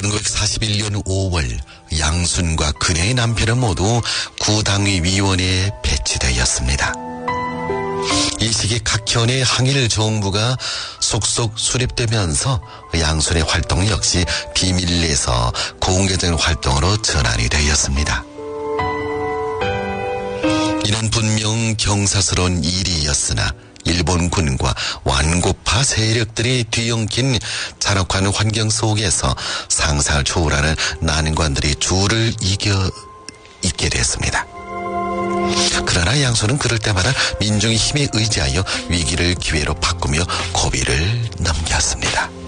1941년 5월 양순과 그녀의 남편은 모두 구당위 위원회에 배치되었습니다. 이 시기 각현의 항일 정부가 속속 수립되면서 양순의 활동 역시 비밀리에서 공개적인 활동으로 전환이 되었습니다. 이는 분명 경사스러운 일이었으나 일본군과 완고파 세력들이 뒤엉킨 잔혹한 환경 속에서 상상을 초월하는 난관들이 줄을 잇게 됐습니다. 그러나 양순은 그럴 때마다 민중의 힘에 의지하여 위기를 기회로 바꾸며 고비를 넘겼습니다.